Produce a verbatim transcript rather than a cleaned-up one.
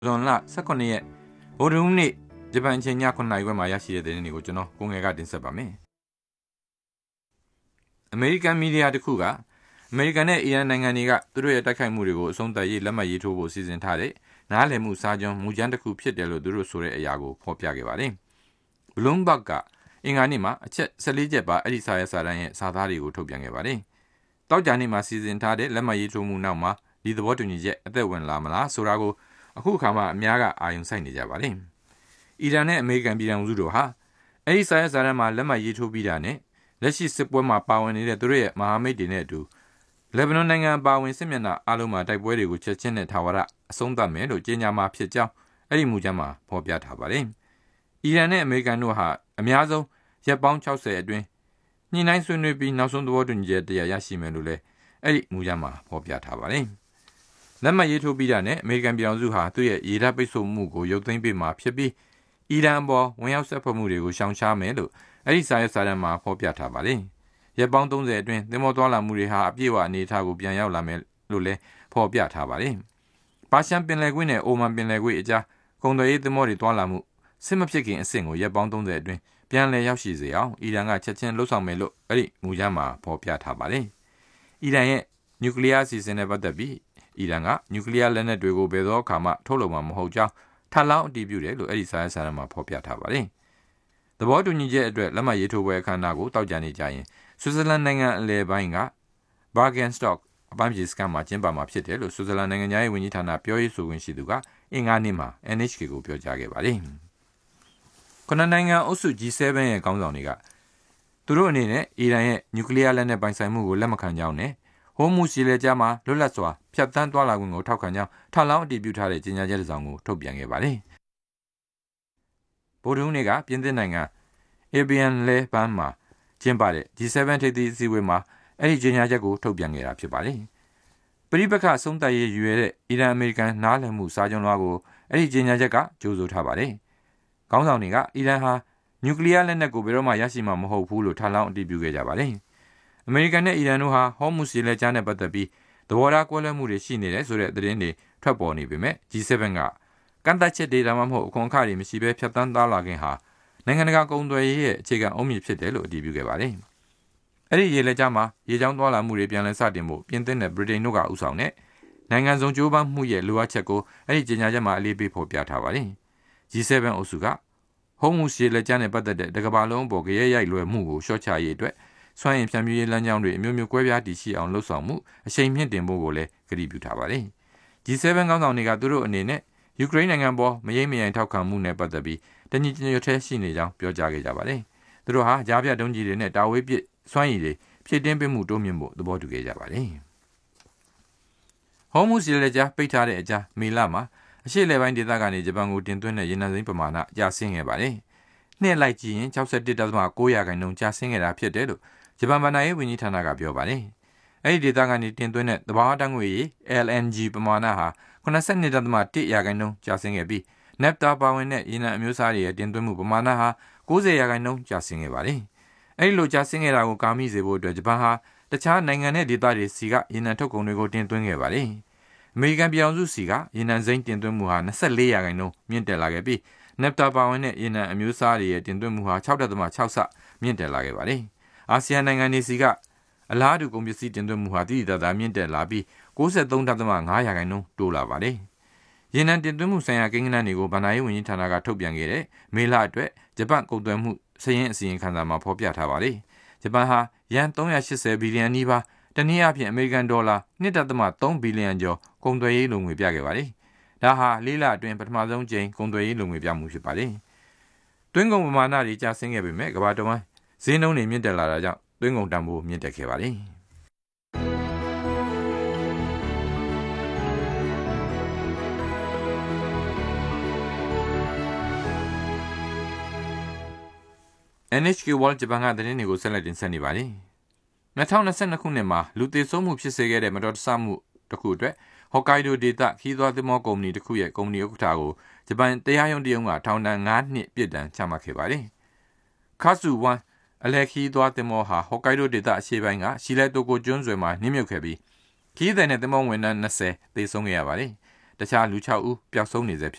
ဇွန်လ၁၇ရက်ဗုဒ္ဓဟူးနေ့ဂျပန်အချိန်ညခုနှစ်နာရီခွဲမှာရရှိတဲ့သတင်းတွေကိုကျွန်တော်ကိုငယ်ကတင်ဆက်ပါမယ်။အမေရိကန်မီဒီယာတစ်ခုကအမေရိကန်နဲ့အီရန်နိုင်ငံတွေကသူတို့ရဲ့တိုက်ခိုက်မှုတွေကိုအဆုံးသတ်ရေးလက်မှတ်ရေးထိုးဖို့စီစဉ်ထားတဲ့နားလည်မှုစာချုပ်မူကြမ်းတစ်ခုဖြစ်တယ်လို့သူတို့ဆိုတဲ့အရာကိုဖော်ပြခဲ့ပါတယ်။ Bloomberg ကအင်္ဂါနေ့မှာအချက်၁၄ချက်ပါအဲ့ဒီစာရွက်စာတမ်းရဲ့စာသားတွေကိုထုတ်ပြန်ခဲ့ပါတယ်။တောက်ကြနေ့မှာစီစဉ်ထားတဲ့လက်မှတ်ရေးထိုးမှုနောက်မှာဒီသဘောတူညီချက်အသက်ဝင်လာမလားဆိုတာကိုအခုခါမှအများကအာရုံစိုက်နေကြပါတယ်။အီရန်နဲ့အမေရိကန်ပြည်ထောင်စုတို့ဟာအဲ့ဒီစာရွက်စာတမ်းမှာလက်မှတ်ရေးထိုးပြီးတာနဲ့လက်ရှိစစ်ပွဲမှာပါဝင်နေတဲ့သူတို့ရဲ့မဟာမိတ်တွေနဲ့အတူလက်ဘနွန်နိုင်ငံပါဝင်စစ်မျက်နှာအလုံးမှာတိုက်ပွဲတွေကိုချက်ချင်းနဲ့ထာဝရအဆုံးသတ်မယ်လို့ကြေညာမှာဖြစ်ကြောင်းအဲ့ဒီမူကြမ်းမှာဖော်ပြထားပါတယ်။အီရန်နဲ့အမေရိကန်တို့ဟာအများဆုံးရက်ပေါင်း၆၀အတွင်းညှိနှိုင်းဆွေးနွေးပြီးနောက်ဆုံးသဘောတူညီချက်တရားရရှိမယ်လို့လည်းအဲ့ဒီမူကြမ်းမှာဖော်ပြထားပါတယ်။လက်မှတ်ရေးထိုးပြီးတာနဲ့အမေရိကန်ပြည်ထောင်စုဟာသူ့ရဲ့ရေတပ်ပိတ်ဆို့မှုကိုရုပ်သိမ်းပေးမှာဖြစ်ပြီးအီရန်အပေါ်ဝင်ရောက်ဆက်ဖက်မှုတွေကိုရှောင်ရှားမယ်လို့အဲ့ဒီစာရွက်စာတမ်းမှာဖော်ပြထားပါတယ်။ရက်ပေါင်း၃၀အတွင်းသင်္ဘောသွားလာမှုတွေဟာအပြည့်အဝအနေအထားကိုပြန်ရောက်လာမယ်လို့လည်းဖော်ပြထားပါတယ်။ပါရှန်ပင်လယ်ကွေ့နဲ့အိုမန်ပင်လယ်ကွေ့အကြားကုန်သွယ်ရေးသင်္ဘောတွေသွားလာမှုစစ်မဖြစ်ခင်အဆင့်ကိုရက်ပေါင်း၃၀အတွင်းပြန်လည်ရောက်ရှိစေအောင်အီရန်ကချက်ချင်းလှုပ်ဆောင်မယ်လို့အဲ့ဒီမူကြမ်းမှာဖော်ပြထားပါတယ်။အီရန်ရဲ့နျူကလ িয়ার အစီအစဉ်နဲ့ပတ်သက်ပြီးအီရန်ကနျူကလ িয়ার လက်နက်တွေကိုဘယ်သောအခါမှထုတ်လုပ်မှာမဟုတ်ကြောင်းထပ်လောင်းအတည်ပြုတယ်လို့အဲ့ဒီစာရွက်စာတမ်းမှာဖော်ပြထားပါတယ်။သဘောတူညီချက်အတွက်လက်မှတ်ရေးထိုးပွဲအခမ်းအနားကိုတောက်ကြနေကြရင်ဆွစ်ဇာလန်နိုင်ငံအလယ်ပိုင်းက Bergenstock အပန်းဖြေစခန်းမှာကျင်းပမှာဖြစ်တယ်လို့ဆွစ်ဇာလန်နိုင်ငံရဲ့ဝန်ကြီးဌာနပြောရေးဆိုခွင့်ရှိသူကအင်္ဂါနေ့မှာ N H K ကိုပြောကြားခဲ့ပါတယ်။ခုနနိုင်ငံအုပ်စု G 7 ရဲ့ခေါင်းဆောင်တွေကသူတို့အနေနဲ့အီရန်ရဲ့နျူကလ িয়ার လက်နက်ပိုင်ဆိုင်မှုကိုလက်မခံကြောင်းနဲ့ဟိုမူစီလေကြားမှာလွတ်လပ်စွာဖြတ်သန်းသွားလာခွင့်ကိုထောက်ခံကြောင်းထပ်လောင်းအတည်ပြုထားတဲ့ကြေညာချက်တစ်စောင်ကိုထုတ်ပြန်ခဲ့ပါတယ်။ဗုဒ္ဓဟူးနေ့ကပြင်သစ်နိုင်ငံ Evian လဲပန်းမှာကျင်းပတဲ့ G 7 ထိပ်သီးအစည်းအဝေးမှာအဲ့ဒီကြေညာချက်ကိုထုတ်ပြန်ခဲ့တာဖြစ်ပါတယ်။ပရိပက္ခဆုံးသက်ရေးရွယ်တဲ့အီရန်အမေရိကန်နားလည်မှုစာချုပ်လွှာကိုအဲ့ဒီကြေညာချက်ကကြိုးဆိုထားပါတယ်။ခေါင်းဆောင်တွေကအီရန်ဟာနျူကလ িয়ার လက်နက်ကိုဘယ်တော့မှရရှိမှာမဟုတ်ဘူးလို့ထပ်လောင်းအတည်ပြုခဲ့ကြပါတယ်။အမေရိကန်နဲ့အီရန်တို့ဟာဟောမုစီလေကြားနဲ့ပတ်သက်ပြီးသဘောထားကွဲလွဲမှုတွေရှိနေတယ်ဆိုတဲ့သတင်းတွေထွက်ပေါ်နေပေမဲ့ G 7 ကကန့်သတ်ချက်တွေဒါမှမဟုတ်အခွန်အခတွေမရှိဘဲဖြတ်သန်းသွားလာခြင်းဟာနိုင်ငံတကာကုန်သွယ်ရေးရဲ့အခြေခံအုတ်မြစ်ဖြစ်တယ်လို့အတည်ပြုခဲ့ပါတယ်။အဲ့ဒီရေလက်ကြားမှာရေကြောင်းသွားလာမှုတွေပြန်လည်စတင်ဖို့ပြင်သစ်နဲ့ဗြိတိန်တို့ကဥဆောင်တဲ့နိုင်ငံစုံကြိုးပမ်းမှုရဲ့လိုအပ်ချက်ကိုအဲ့ဒီကြေညာချက်မှာအလေးပေးဖော်ပြထားပါတယ်။ G 7 အုပ်စုကဟောမုစီလက်ကြားနဲ့ပတ်သက်တဲ့တကမ္ဘာလုံးပေါ်ကြရဲရိုက်လွယ်မှုကိုရှော့ချရေးအတွက်စွမ်းအင်ဖြန့်ဖြူးရေးလမ်းကြောင်းတွေအမျိုးမျိုးကွဲပြားတည်ရှိအောင်လှုပ်ဆောင်မှုအရှိန်မြင့်တင်ဖို့ကိုလည်းကတိပြုထားပါတယ်။ G 7 ခေါင်းဆောင်တွေကသူတို့အနေနဲ့ယူကရိန်းနိုင်ငံပေါ်မရိမ့်မရိုင်ထောက်ခံမှုနဲ့ပတ်သက်ပြီးတညီတညွတ်ထဲရှိနေကြောင်းပြောကြားခဲ့ကြပါတယ်။သူတို့ဟာကြားပြတ်ဒုံးကြီးတွေနဲ့တာဝေးပစ်စွမ်းရည်တွေဖြည့်တင်းပေးမှုတိုးမြင့်ဖို့သဘောတူခဲ့ကြပါတယ်။ဟောမုစီလက်ကြားပိတ်ထားတဲ့အကြားမေလမှာအရှေ့လယ်ပိုင်းဒေသကနေဂျပန်ကိုတင်သွင်းတဲ့ရေနံစိမ်းပမာဏကျဆင်းခဲ့ပါတယ်။နှစ်လိုက်ကြည့်ရင်၆၁.၉ရာခိုင်နှုန်းကျဆင်းခဲ့တာဖြစ်တယ်လို့ဂျပန်ဗဏ္ဍာရေးဝန်ကြီးဌာနကပြောပါတယ်။အဲ့ဒီဒေသကနေတင်သွင်းတဲ့သဘာဝဓာတ်ငွေရည် L N G ပမာဏဟာ၇၂.၁ရာခိုင်နှုန်းကျဆင်းခဲ့ပြီး Naphtha ပါဝင်တဲ့ရေနံအမျိုးအစားတွေရဲ့တင်သွင်းမှုပမာဏဟာ၉၀ရာခိုင်နှုန်းကျဆင်းခဲ့ပါတယ်။အဲ့ဒီလိုကျဆင်းခဲ့တာကိုကာမိစေဖို့အတွက်ဂျပန်ဟာတခြားနိုင်ငံနဲ့ဒေသတွေစီကရေနံထုတ်ကုန်တွေကိုတင်သွင်းခဲ့ပါတယ်။အမေရိကန်ပြည်ထောင်စုစီကရေနံစိမ်းတင်သွင်းမှုဟာ၂၄ရာခိုင်နှုန်းမြင့်တက်လာခဲ့ပြီး Naphtha ပါဝင်တဲ့ရေနံအမျိုးအစားတွေရဲ့တင်သွင်းမှုဟာ၆.၆ဆမြင့်တက်လာခဲ့ပါတယ်။အာဆီယံနိုင်ငံတွေစီကအလားတူကုန်ပစ္စည်းတင်သွင်းမှုဟာတည်တည်သာသာမြင့်တက်လာပြီး၉၃.၅ရာခိုင်နှုန်းတိုးလာပါတယ်။ရေနံတင်သွင်းမှုဆိုင်ရာကိန်းဂဏန်းတွေကိုဗဏ္ဍာရေးဝန်ကြီးဌာနကထုတ်ပြန်ခဲ့တဲ့မေလအတွက်ဂျပန်ကုန်သွယ်မှုစာရင်းအစီရင်ခံစာမှာဖော်ပြထားပါတယ်။ဂျပန်ဟာယန်၃၈၀ဘီလီယံနီးပါးတနည်းအားဖြင့်အမေရိကန်ဒေါ်လာ၂.၃ဘီလီယံကျော်ကုန်သွယ်ရေးလိုငွေပြခဲ့ပါတယ်။ဒါဟာလေးလအတွင်းပထမဆုံးကြိမ်ကုန်သွယ်ရေးလိုငွေပြမှုဖြစ်ပါတယ်။တွင်းကုန်ပမာဏတွေကျဆင်းခဲ့ပေမဲ့ကမ္ဘာတဝန်းဈေးနှုန်းတွေမြင့်တက်လာတာကြောင့်တွင်းကုန်တန်ဖိုးမြင့်တက်ခဲ့ပါတယ်။ N H K World ဂျပန်ကသတင်းတွေကိုဆက်လက်တင်ဆက်နေပါတယ်။၂၀၂၂ခုနှစ်မှာလူသေဆုံးမှုဖြစ်စေခဲ့တဲ့မတော်တဆမှုတစ်ခုအတွက်ဟော့ကိုင်ဒိုဒေသခီးသွွားသင်္ဘောကုမ္ပဏီတစ်ခုရဲ့ကုမ္ပဏီဥက္ကဋ္ဌကိုဂျပန်တရားရုံးတရုံးကထောင်ဒဏ်၅နှစ်ပြစ်ဒဏ်ချမှတ်ခဲ့ပါတယ်။ခါဆူဝမ်အလဲခီးသွွားသင်္ဘောဟာဟော့ကိုင်ဒိုဒေသအရှေ့ပိုင်းကရှီလဲတိုကိုကျွန်းဆွယ်မှာနှင်းမြုပ်ခဲ့ပြီးခီးသည်နဲ့သင်္ဘောဝန်ထမ်း၂၀သေဆုံးခဲ့ရပါတယ်။တခြားလူ၆ဦးပျောက်ဆုံးနေဆဲဖြစ်